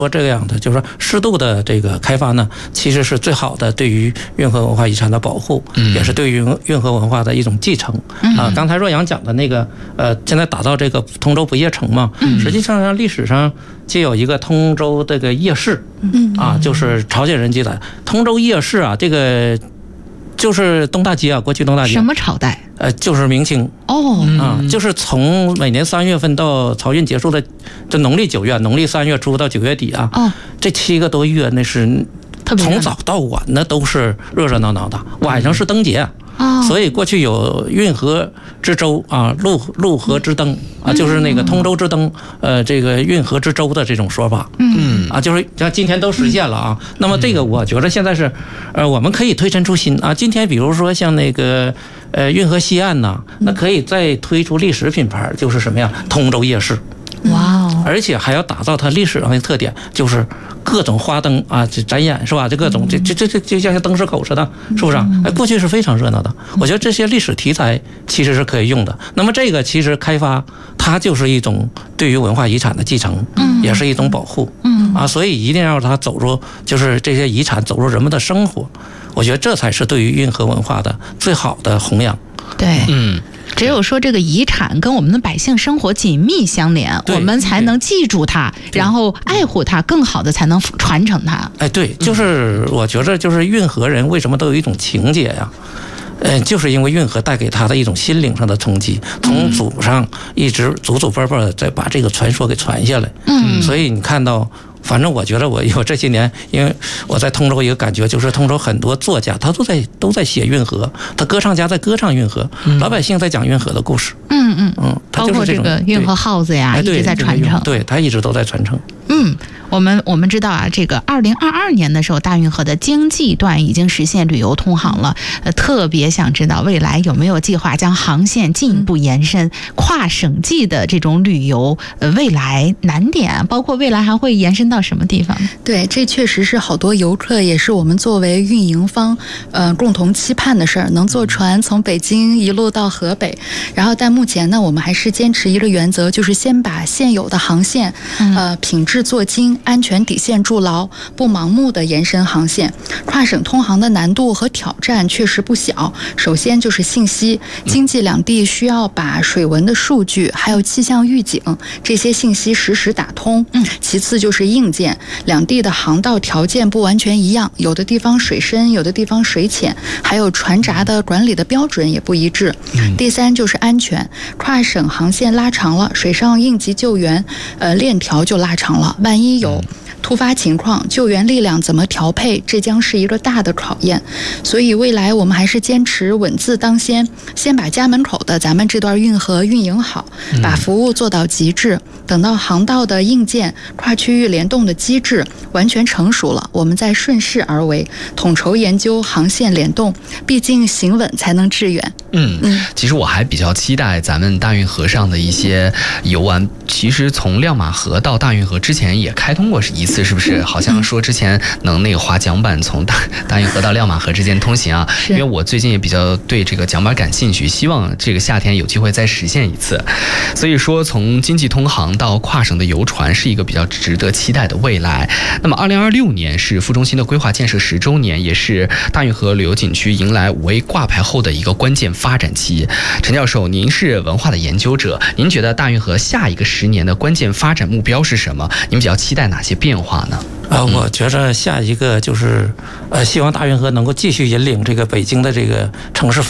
说这样的，就是说适度的这个开发呢，其实是最好的对于运河文化遗产的保护，也是对于运河文化的一种继承啊。刚才若阳讲的那个现在打造这个通州不夜城嘛，实际上历史上就有一个通州这个夜市，啊，就是朝鲜人记载通州夜市啊，这个就是东大街啊，过去东大街什么朝代？ 就是明清就是从每年3月份到漕运结束的，就农历9月，农历3月初到9月底啊，这7个多月那是从早到晚那都是热热闹闹的，晚上是灯节。所以过去有运河之舟啊，陆河之灯啊，就是那个通州之灯，这个运河之舟的这种说法，就是像今天都实现了啊。那么这个我觉得现在是，我们可以推陈出新啊。今天比如说像那个运河西岸呐，那可以再推出历史品牌，就是什么呀？通州夜市。 哇哦！ 而且还要打造它历史上的特点，就是各种花灯啊，这展演是吧？这各种这就像灯市口似的，是不是？过去是非常热闹的。我觉得这些历史题材其实是可以用的。那么这个其实开发它就是一种对于文化遗产的继承，也是一种保护，所以一定要让它走入，就是这些遗产走入人们的生活。我觉得这才是对于运河文化的最好的弘扬。 对，只有说这个遗产跟我们的百姓生活紧密相连，我们才能记住它，然后爱护它，更好的才能传承它。 对，就是我觉得就是运河人为什么都有一种情结呀？就是因为运河带给他的一种心灵上的冲击，从祖上一直祖辈的再把这个传说给传下来。所以你看到。反正我觉得我这些年，因为我在通州一个感觉就是通州很多作家他都在写运河，他歌唱家在歌唱运河，老百姓在讲运河的故事。 包括这个运河号子呀，一直在传承。 对，他一直都在传承。 我们知道啊，这个2022年的时候，大运河的经济段已经实现旅游通航了。特别想知道未来有没有计划将航线进一步延伸，跨省际的这种旅游，未来难点，包括未来还会延伸到什么地方？ 对，这确实是好多游客，也是我们作为运营方，共同期盼的事儿，能坐船从北京一路到河北。然后，但目前呢，我们还是坚持一个原则，就是先把现有的航线，品质做精。安全底线筑牢，不盲目的延伸航线。跨省通航的难度和挑战确实不小。首先就是信息，经济两地需要把水文的数据还有气象预警这些信息实时打通。其次就是硬件，两地的航道条件不完全一样，有的地方水深，有的地方水浅，还有船闸的管理的标准也不一致。第三就是安全，跨省航线拉长了，水上应急救援链条就拉长了，万一有突发情况，救援力量怎么调配，这将是一个大的考验。所以未来我们还是坚持稳字当先，先把家门口的咱们这段运河运营好，把服务做到极致。等到航道的硬件、跨区域联动的机制完全成熟了，我们再顺势而为，统筹研究航线联动。毕竟行稳才能致远。 其实我还比较期待咱们大运河上的一些游玩。其实从亮马河到大运河之前也开通过一次，是不是？好像说之前能那个划桨板从大运河到亮马河之间通行啊。因为我最近也比较对这个桨板感兴趣，希望这个夏天有机会再实现一次。所以说，从经济通航到跨省的游船是一个比较值得期待的未来。那么2026年是副中心的规划建设10周年，也是大运河旅游景区迎来5A 挂牌后的一个关键发展期。陈教授，您是文化的研究者，您觉得大运河下一个10年的关键发展目标是什么？您比较期待哪些变化呢？ 我觉着下一个就是希望大运河能够继续引领这个北京的这个城市